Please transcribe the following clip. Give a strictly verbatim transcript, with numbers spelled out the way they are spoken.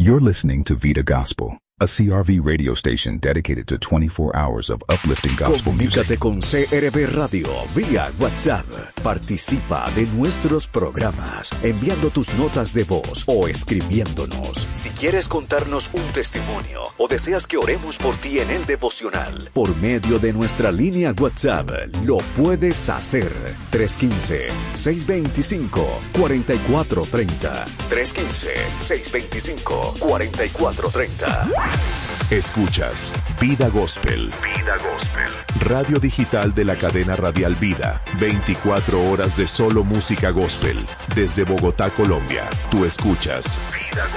You're listening to Vida Gospel, a C R V radio station dedicated to twenty-four hours of uplifting gospel music. Comunícate con C R V Radio vía WhatsApp. Participa de nuestros programas enviando tus notas de voz o escribiéndonos. Si quieres contarnos un testimonio o deseas que oremos por ti en el devocional, por medio de nuestra línea WhatsApp, lo puedes hacer. tres uno cinco, seis dos cinco, cuatro cuatro tres cero. tres uno cinco, seis dos cinco, cuatro cuatro tres cero. Escuchas Vida Gospel. Vida Gospel. Radio digital de la cadena radial Vida. veinticuatro horas de solo música gospel. Desde Bogotá, Colombia. Tú escuchas Vida Gospel.